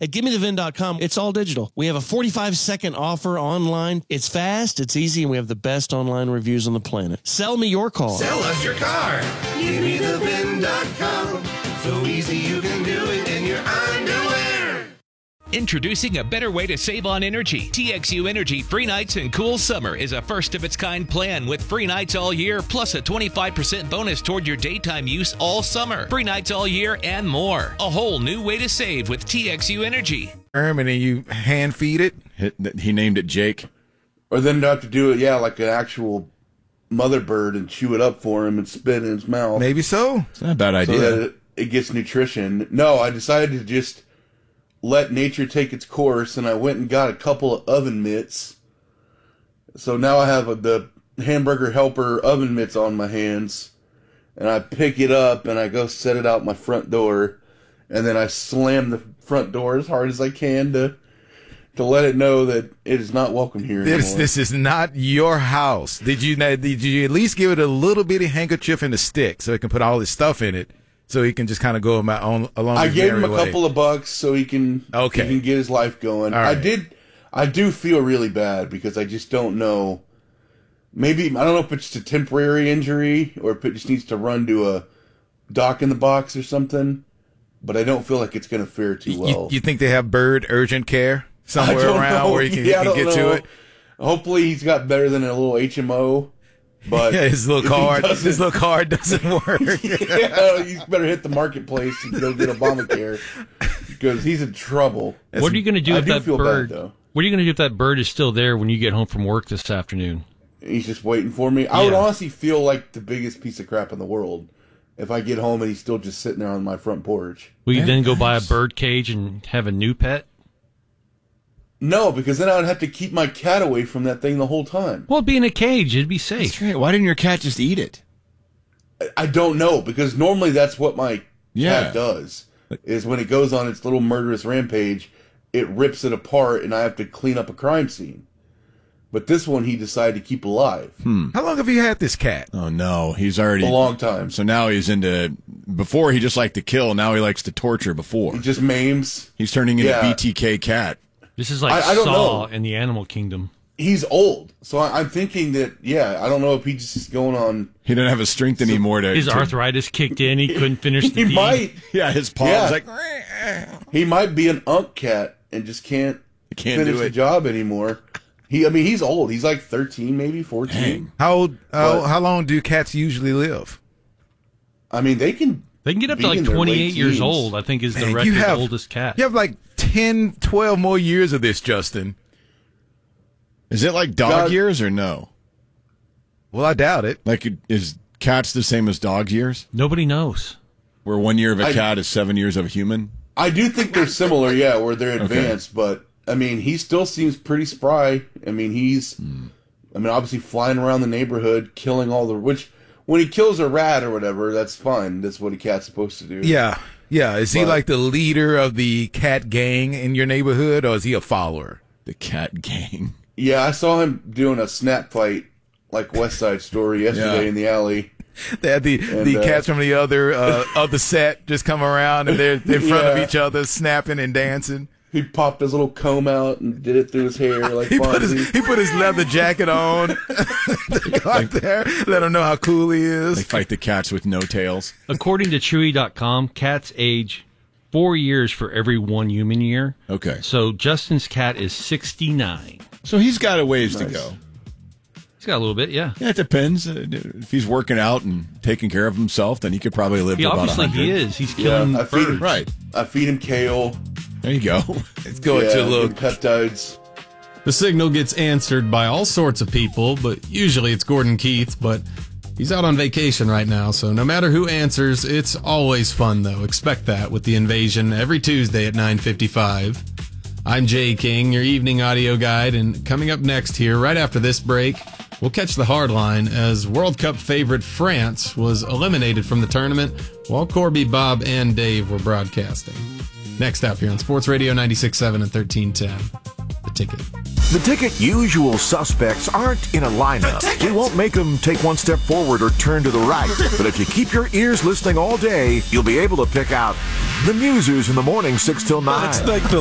At GimmeTheVin.com, it's all digital. We have a 45-second offer online. It's fast, it's easy, and we have the best online reviews on the planet. Sell me your car. Sell us your car. GimmeTheVin.com. So easy you can do it in your underwear. Introducing a better way to save on energy. TXU Energy Free Nights and Cool Summer is a first-of-its-kind plan with free nights all year, plus a 25% bonus toward your daytime use all summer. Free nights all year and more. A whole new way to save with TXU Energy. And then you hand feed it. He named it Jake. Or then to have to do it, like an actual mother bird and chew it up for him and spit in his mouth. Maybe so. It's not a bad idea. So that it gets nutrition. No, I decided to just let nature take its course, and I went and got a couple of oven mitts. So now I have the Hamburger Helper oven mitts on my hands, and I pick it up and I go set it out my front door, and then I slam the front door as hard as I can to let it know that it is not welcome here anymore. This is not your house. Did you at least give it a little bitty handkerchief and a stick so it can put all his stuff in it? So he can just kind of go along. I gave him a couple of bucks so he can get his life going. Right. I do feel really bad because I just don't know. Maybe I don't know if it's just a temporary injury or if it just needs to run to a doc in the box or something. But I don't feel like it's going to fare too well. You think they have bird urgent care somewhere around where he can get to it? Hopefully he's got better than a little HMO. But his little card doesn't work. You better hit the marketplace and go get Obamacare because he's in trouble. What are you going to do if that bird? Bad, what are you going to do if that bird is still there when you get home from work this afternoon? He's just waiting for me. I would honestly feel like the biggest piece of crap in the world if I get home and he's still just sitting there on my front porch. Will you then go buy a bird cage and have a new pet? No, because then I would have to keep my cat away from that thing the whole time. Well, it'd be in a cage. It'd be safe. That's right. Why didn't your cat just eat it? I don't know, because normally that's what my cat does, is when it goes on its little murderous rampage, it rips it apart, and I have to clean up a crime scene. But this one he decided to keep alive. How long have you had this cat? Oh, no. He's already... A long time. So now he's into... Before, he just liked to kill. Now he likes to torture before. He just maims. He's turning into BTK cat. This is like I don't Saw know. in the animal kingdom. He's old, so I'm thinking that, I don't know if he just is going on... He doesn't have his strength anymore to... His arthritis kicked in. He couldn't finish the He deed. might. Yeah, his paw was like... He might be an unk cat and just can't finish the job anymore. He's old. He's like 13, maybe 14. How long do cats usually live? They can get up to like 28 years old, I think, is the record oldest cat. You have like 10, 12 more years of this, Justin. Is it like dog years or no? Well, I doubt it. Like, is cats the same as dog years? Nobody knows. Where 1 year of a cat is 7 years of a human? I do think they're similar, where they're advanced, but, he still seems pretty spry. He's, obviously flying around the neighborhood, killing which, when he kills a rat or whatever, that's fine. That's what a cat's supposed to do. Yeah. Is he like the leader of the cat gang in your neighborhood, or is he a follower? The cat gang. Yeah, I saw him doing a snap fight, like West Side Story, yesterday in the alley. They had the cats from the other set just come around, and they're in front of each other, snapping and dancing. He popped his little comb out and did it through his hair like he put his leather jacket on. Out there, let him know how cool he is. They fight the cats with no tails. According to Chewy.com, cats age 4 years for every 1 human year. Okay. So Justin's cat is 69. So he's got a ways to go. He's got a little bit, yeah. Yeah, it depends. If he's working out and taking care of himself, then he could probably live to about 100. Obviously he is. He's killing birds. Right. I feed him kale. There you go. It's going to look peptides. The signal gets answered by all sorts of people, but usually it's Gordon Keith, but he's out on vacation right now, so no matter who answers, it's always fun, though. Expect that with The Invasion every Tuesday at 9:55. I'm Jay King, your evening audio guide, and coming up next here, right after this break, we'll catch the hard line as World Cup favorite France was eliminated from the tournament while Corby, Bob, and Dave were broadcasting. Next up here on Sports Radio 96.7 and 1310, The Ticket. The Ticket usual suspects aren't in a lineup. We won't make them take one step forward or turn to the right. But if you keep your ears listening all day, you'll be able to pick out the Musers in the morning 6 till 9. It's like the